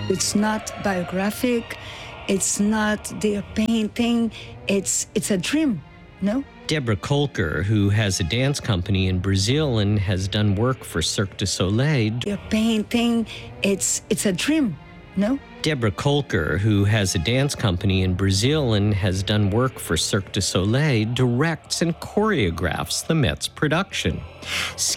It's not biographic. It's not their painting. It's a dream, no? Deborah Kolker, who has a dance company in Brazil and has done work for Cirque du Soleil. Their painting, it's a dream, no? Deborah Kolker, who has a dance company in Brazil and has done work for Cirque du Soleil, directs and choreographs the Met's production.